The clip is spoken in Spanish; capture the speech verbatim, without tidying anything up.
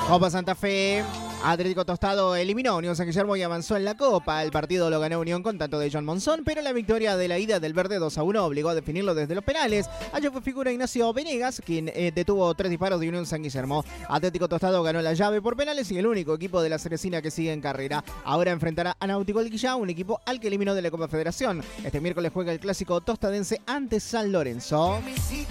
Copa Santa Fe. Atlético Tostado eliminó a Unión San Guillermo y avanzó en la Copa. El partido lo ganó Unión con tanto de John Monzón, pero la victoria de la ida del verde dos a uno obligó a definirlo desde los penales. Allí fue figura Ignacio Venegas, quien eh, detuvo tres disparos de Unión San Guillermo. Atlético Tostado ganó la llave por penales y el único equipo de la Cerecina que sigue en carrera. Ahora enfrentará a Náutico del Guillá, un equipo al que eliminó de la Copa Federación. Este miércoles juega el clásico tostadense ante San Lorenzo.